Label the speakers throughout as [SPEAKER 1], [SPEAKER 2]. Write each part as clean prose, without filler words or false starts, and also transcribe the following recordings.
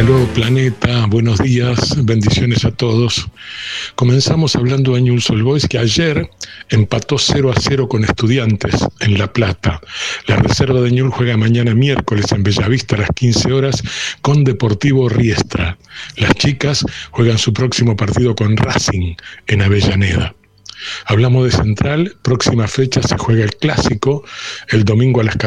[SPEAKER 1] Aló planeta, buenos días, bendiciones a todos. Comenzamos hablando de Newell's Old Boys, que ayer empató 0-0 con Estudiantes en La Plata. La reserva de Newell's juega mañana miércoles en Bellavista a las 15 horas con Deportivo Riestra. Las chicas juegan su próximo partido con Racing en Avellaneda. Hablamos de Central, próxima fecha se juega el Clásico, el domingo a las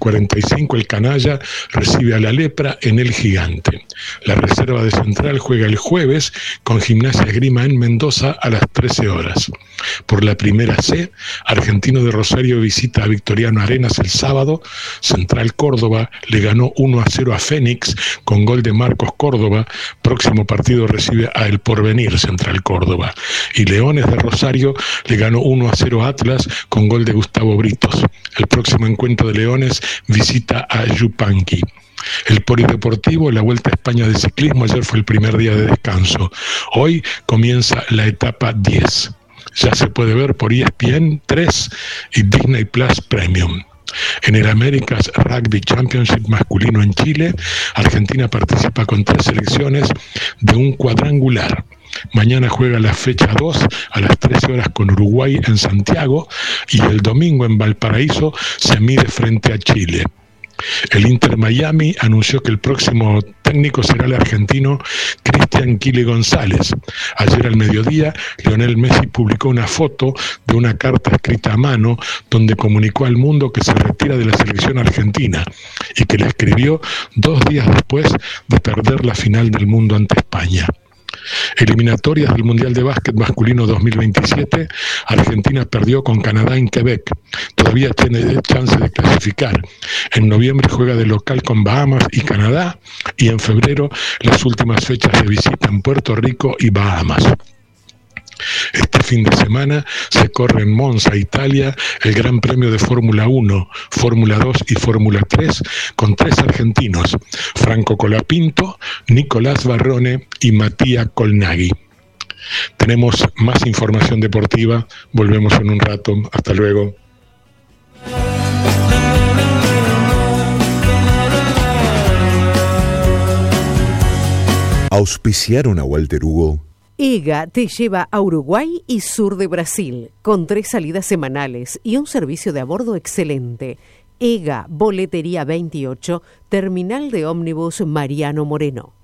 [SPEAKER 1] 14:45 el Canalla recibe a la Lepra en el Gigante. La reserva de Central juega el jueves con Gimnasia Esgrima en Mendoza a las 13 horas. Por la primera C, Argentino de Rosario visita a Victoriano Arenas el sábado. Central Córdoba le ganó 1-0 a Fénix con gol de Marcos Córdoba. Próximo partido recibe a El Porvenir Central Córdoba. Y Leones de Rosario le ganó 1-0 a Atlas con gol de Gustavo Britos. El próximo encuentro de Leones visita a Yupanqui. El Polideportivo, la Vuelta a España de ciclismo, ayer fue el primer día de descanso. Hoy comienza la etapa 10. Ya se puede ver por ESPN 3 y Disney Plus Premium. En el America's Rugby Championship masculino en Chile, Argentina participa con 3 selecciones de un cuadrangular. Mañana juega la fecha 2 a las 13 horas con Uruguay en Santiago y el domingo en Valparaíso se mide frente a Chile. El Inter Miami anunció que el próximo técnico será el argentino Cristian Quile González. Ayer al mediodía, Lionel Messi publicó una foto de una carta escrita a mano donde comunicó al mundo que se retira de la selección argentina y que la escribió 2 días después de perder la final del mundo ante España. Eliminatorias del Mundial de Básquet masculino 2027, Argentina perdió con Canadá en Quebec. Todavía tiene chance de clasificar. En noviembre juega de local con Bahamas y Canadá, y en febrero las últimas fechas de visita en Puerto Rico y Bahamas. Este fin de semana se corre en Monza, Italia, el Gran Premio de Fórmula 1, Fórmula 2 y Fórmula 3, con 3 argentinos, Franco Colapinto, Nicolás Barrone y Matías Colnaghi. Tenemos más información deportiva, volvemos en un rato, hasta luego.
[SPEAKER 2] Auspiciaron a Walter Hugo.
[SPEAKER 3] EGA te lleva a Uruguay y sur de Brasil, con 3 salidas semanales y un servicio de a bordo excelente. EGA, Boletería 28, Terminal de Ómnibus Mariano Moreno.